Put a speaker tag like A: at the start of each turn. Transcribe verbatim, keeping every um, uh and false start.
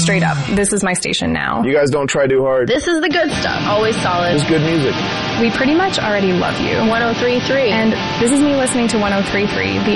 A: straight up, this is my station now.
B: You guys don't try too hard.
C: This is the good stuff. Always solid.
B: It's good music.
A: We pretty much already love you.
C: one oh three point three.
A: And this is me listening to one oh three point three, the